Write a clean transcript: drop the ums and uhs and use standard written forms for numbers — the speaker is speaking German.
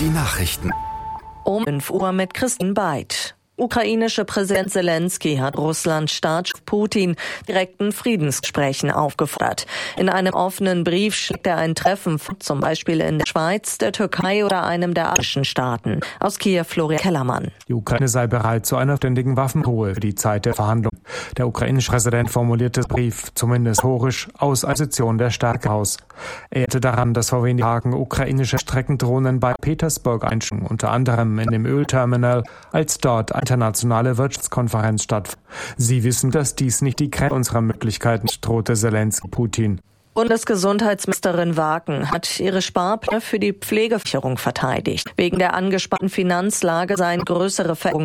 Die Nachrichten. Um 5 Uhr mit Christine Beit. Ukrainische Präsident Zelensky hat Russlands Staatschef Putin direkten Friedensgesprächen aufgefordert. In einem offenen Brief schlägt er ein Treffen vor, zum Beispiel in der Schweiz, der Türkei oder einem der arabischen Staaten. Aus Kiew Florian Kellermann. Die Ukraine sei bereit zu einer ständigen Waffenruhe für die Zeit der Verhandlungen. Der ukrainische Präsident formulierte den Brief zumindest rhetorisch aus als Position der Stärke aus. Er erinnerte daran, dass vor wenigen Tagen ukrainische Streckendrohnen bei Petersburg einschlugen, unter anderem in dem Ölterminal, als dort eine internationale Wirtschaftskonferenz stattfand. Sie wissen, dass dies nicht die Grenze unserer Möglichkeiten ist, drohte Zelensky Putin. Bundesgesundheitsministerin Wagen hat ihre Sparpläne für die Pflegeversicherung verteidigt. Wegen der angespannten Finanzlage seien größere Veränderungen